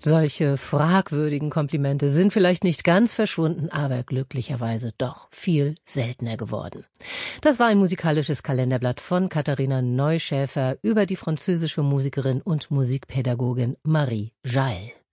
Solche fragwürdigen Komplimente sind vielleicht nicht ganz verschwunden, aber glücklicherweise doch viel seltener geworden. Das war ein musikalisches Kalenderblatt von Katharina Neuschäfer über die französische Musikerin und Musikpädagogin Marie Jaël.